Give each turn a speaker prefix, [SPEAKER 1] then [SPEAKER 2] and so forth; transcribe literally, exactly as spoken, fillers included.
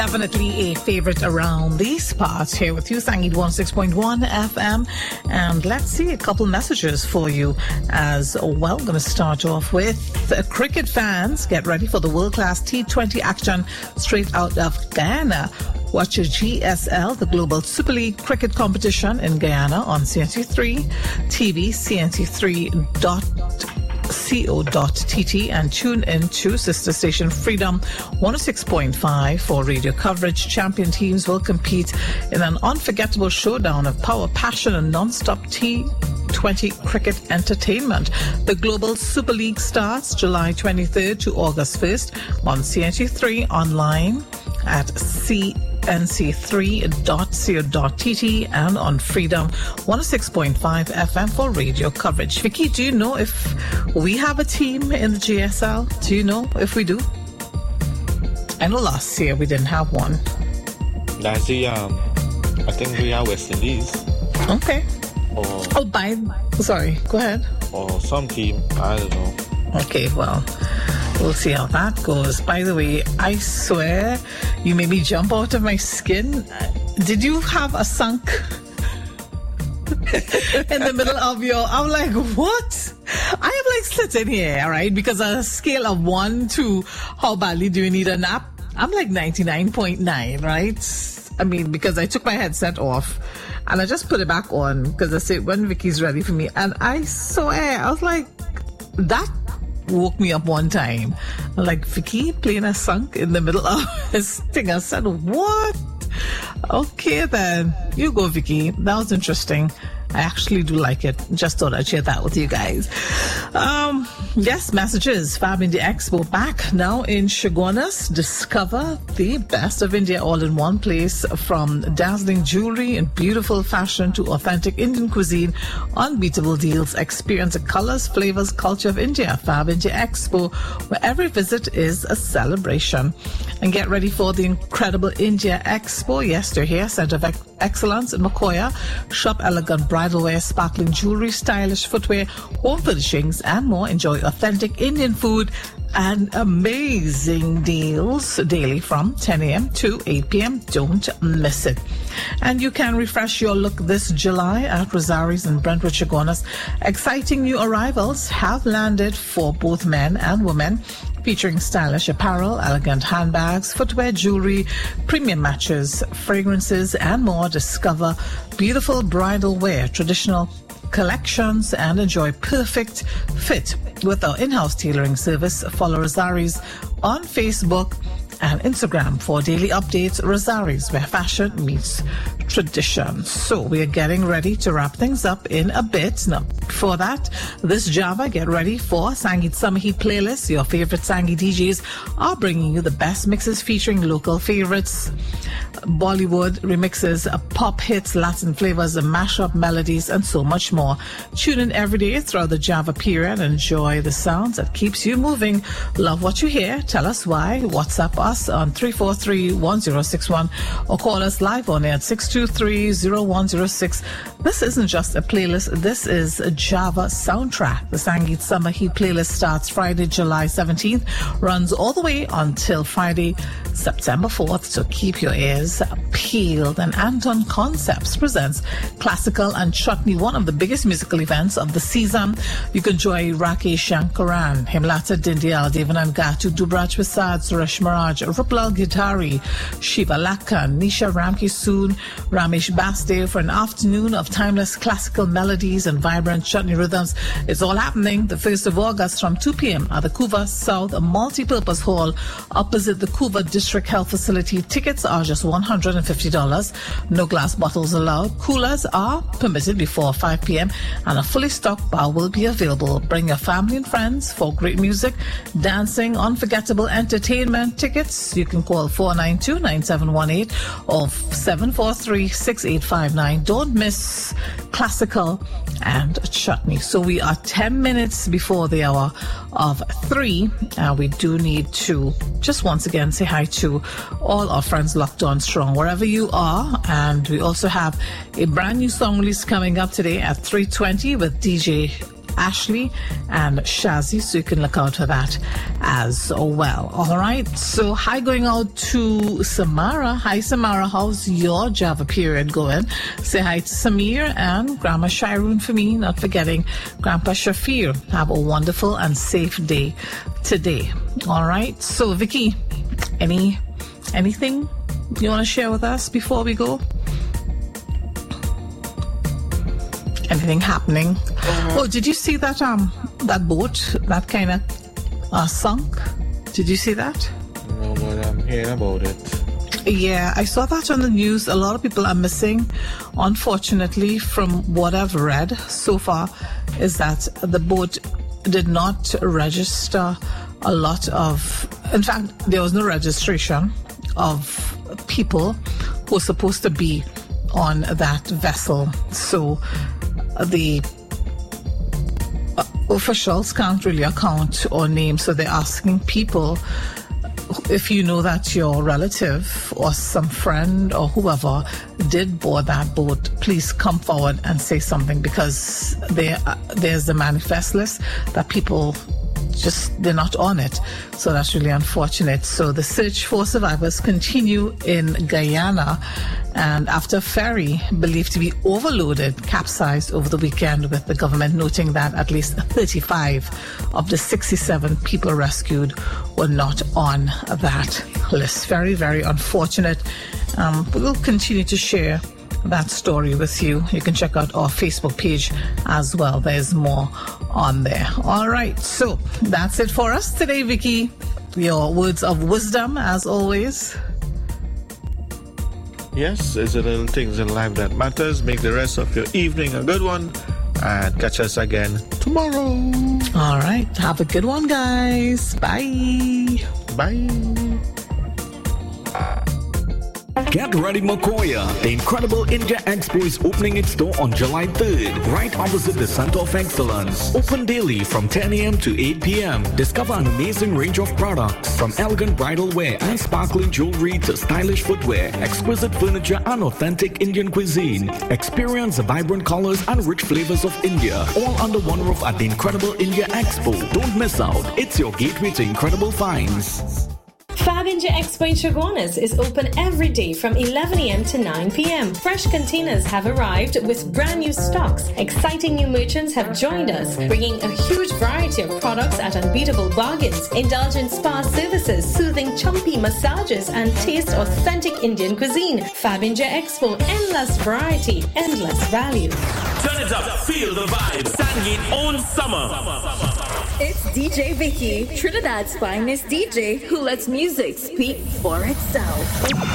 [SPEAKER 1] Definitely a favorite around these parts here with you, Sangeet one oh six point one F M. And let's see a couple messages for you as well. I'm going to start off with uh, cricket fans. Get ready for the world-class T twenty action straight out of Guyana. Watch your G S L, the Global Super League cricket competition in Guyana on C N C three T V, C N C three dot co dot t t, and tune in to sister station Freedom one oh six point five for radio coverage. Champion teams will compete in an unforgettable showdown of power, passion, and non-stop T twenty cricket entertainment. The Global Super League starts July twenty-third to August first on C N C three, online at C N C three dot co dot t t, and on Freedom one oh six point five F M for radio coverage. Vicky, do you know if we have a team in the G S L? Do you know if we do? I know last year we didn't have one.
[SPEAKER 2] Last year, um, I think we are West Indies.
[SPEAKER 1] Okay.
[SPEAKER 2] Or,
[SPEAKER 1] oh, by sorry, go ahead.
[SPEAKER 2] Or some team, I don't know.
[SPEAKER 1] Okay, well, we'll see how that goes. By the way, I swear you made me jump out of my skin. Did you have a sunk in the middle of your... I'm like, what? I am like sitting here, all right? Because on a scale of one to how badly do you need a nap? I'm like ninety-nine point nine, right? I mean, because I took my headset off and I just put it back on because I said, when Vicky's ready for me. And I swear, I was like, that woke me up one time. Like, Vicky playing a sunk in the middle of his thing. I said, what? Okay, then. You go, Vicky. That was interesting. I actually do like it. Just thought I'd share that with you guys. Um, yes, messages. Fab India Expo back now in Chaguanas. Discover the best of India all in one place, from dazzling jewelry and beautiful fashion to authentic Indian cuisine. Unbeatable deals. Experience the colors, flavors, culture of India. Fab India Expo, where every visit is a celebration. And get ready for the incredible India Expo. Yes, they're here. Center of Excellence in Makoya. Shop elegant bridal wear, sparkling jewelry, stylish footwear, home furnishings, and more. Enjoy authentic Indian food and amazing deals daily from ten a.m. to eight p.m. Don't miss it. And you can refresh your look this July at Rosari's in Brentwood, Chaguanas. Exciting new arrivals have landed for both men and women, featuring stylish apparel, elegant handbags, footwear, jewelry, premium matches, fragrances, and more. Discover beautiful bridal wear, traditional collections, and enjoy perfect fit with our in-house tailoring service. Follow Rosari's on Facebook and Instagram for daily updates. Rosari's, where fashion meets tradition. So we are getting ready to wrap things up in a bit. Now, before that, this Java, get ready for Sangeet Summer Heat Playlist. Your favorite Sangeet D Js are bringing you the best mixes featuring local favorites, Bollywood remixes, pop hits, Latin flavors, mashup melodies, and so much more. Tune in every day throughout the Java period and enjoy the sounds that keeps you moving. Love what you hear. Tell us why. WhatsApp us on three four three, one zero six one or call us live on air at six two three, zero one zero six. This isn't just a playlist. This is a Java soundtrack. The Sangeet Summer Heat Playlist starts Friday, July seventeenth, runs all the way until Friday, September fourth. So keep your ears peeled. And Anton Concepts presents Classical and Chutney, one of the biggest musical events of the season. You can join Rakesh Shankaran, Himlata Dindyal, Devanand Gatu, Dubraj Prasad, Suresh Maraj, Ruplal Gidhari, Shiva Lakhan, Nisha Ramkisoon, Ramesh Basdev for an afternoon of timeless classical melodies and vibrant chutney rhythms. It's all happening the first of August from two p.m. at the Kuva South Multipurpose Hall opposite the Kuva District Health Facility. Tickets are just one hundred fifty dollars. No glass bottles allowed. Coolers are permitted before five p.m. and a fully stocked bar will be available. Bring your family and friends for great music, dancing, unforgettable entertainment. Tickets, you can call four nine two, nine seven one eight or seven four three, six eight five nine. Don't miss Classical and Chutney. So we are ten minutes before the hour of three. Uh, we do need to just once again say hi to all our friends locked on strong wherever you are. And we also have a brand new song release coming up today at three twenty with D J Ashley and Shazzy, so you can look out for that as well. All right, so hi going out to Samara. Hi Samara, how's your Java period going? Say hi to Samir and Grandma Shireen for me, not forgetting Grandpa Shafir. Have a wonderful and safe day today. All right, so Vicky, any anything you want to share with us before we go? Anything happening? Uh, oh, did you see that um that boat that kind of uh, sunk? Did you see that?
[SPEAKER 2] No, but I'm hearing about it.
[SPEAKER 1] Yeah, I saw that on the news. A lot of people are missing. Unfortunately, from what I've read so far, is that the boat did not register a lot of. In fact, there was no registration of people who were supposed to be on that vessel. So the uh, officials can't really account or name, so they're asking people, if you know that your relative or some friend or whoever did board that boat, please come forward and say something, because there uh, there's the manifest list that people just, they're not on it. So that's really unfortunate. So the search for survivors continue in Guyana, and after a ferry believed to be overloaded capsized over the weekend, with the government noting that at least thirty-five of the sixty-seven people rescued were not on that list. Very, very unfortunate. Um, we'll continue to share that story with you. You can check out our Facebook page as well. There's more on there. All right, so that's it for us today, Vicky. Your words of wisdom, as always.
[SPEAKER 2] Yes, it's the little things in life that matters. Make the rest of your evening a good one, and catch us again tomorrow.
[SPEAKER 1] All right, have a good one, guys. Bye.
[SPEAKER 2] Bye.
[SPEAKER 3] Get ready, Mokoya. The Incredible India Expo is opening its door on July third, right opposite the Center of Excellence. Open daily from ten a.m. to eight p.m. Discover an amazing range of products, from elegant bridal wear and sparkling jewelry to stylish footwear, exquisite furniture and authentic Indian cuisine. Experience the vibrant colors and rich flavors of India, all under one roof at the Incredible India Expo. Don't miss out. It's your gateway to incredible finds.
[SPEAKER 4] Fab India Expo in Chaguanas is open every day from eleven a.m. to nine p.m. Fresh containers have arrived with brand new stocks. Exciting new merchants have joined us, bringing a huge variety of products at unbeatable bargains. Indulge in spa services, soothing chumpy massages, and taste authentic Indian cuisine. Fab India Expo, endless variety, endless value.
[SPEAKER 5] Turn it up, feel the vibe. Sangeet on summer.
[SPEAKER 6] It's D J Vicky, Trinidad's finest D J, who lets music speak for itself.